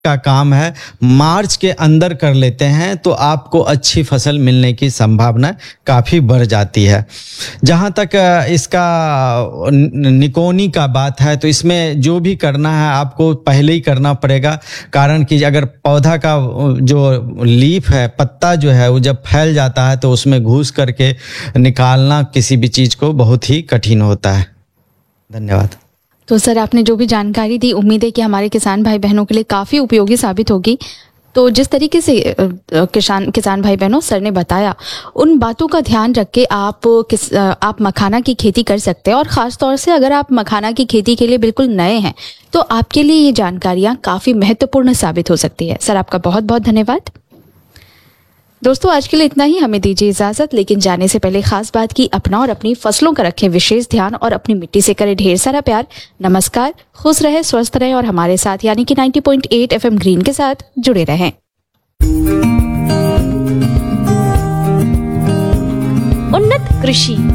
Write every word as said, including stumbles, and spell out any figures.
का काम है, मार्च के अंदर कर लेते हैं तो आपको अच्छी फसल मिलने की संभावना काफ़ी बढ़ जाती है। जहाँ तक इसका निकोनी का बात है तो इसमें जो भी करना है आपको पहले ही करना पड़ेगा, कारण कि अगर पौधा का जो लीफ है, पत्ता जो है, वो जब फैल जाता है तो उसमें घुस करके निकालना किसी भी चीज़ को बहुत ही कठिन होता है। धन्यवाद। तो सर, आपने जो भी जानकारी दी, उम्मीद है कि हमारे किसान भाई बहनों के लिए काफ़ी उपयोगी साबित होगी। तो जिस तरीके से किसान किसान भाई बहनों सर ने बताया, उन बातों का ध्यान रख के आप किस आप मखाना की खेती कर सकते हैं। और ख़ास तौर से अगर आप मखाना की खेती के लिए बिल्कुल नए हैं तो आपके लिए ये जानकारियाँ काफ़ी महत्वपूर्ण साबित हो सकती है। सर, आपका बहुत बहुत धन्यवाद। दोस्तों, आज के लिए इतना ही। हमें दीजिए इजाजत, लेकिन जाने से पहले खास बात की, अपना और अपनी फसलों का रखें विशेष ध्यान और अपनी मिट्टी से करें ढेर सारा प्यार। नमस्कार, खुश रहे, स्वस्थ रहे और हमारे साथ यानी कि नब्बे पॉइंट आठ एफएम ग्रीन के साथ जुड़े रहें। उन्नत कृषि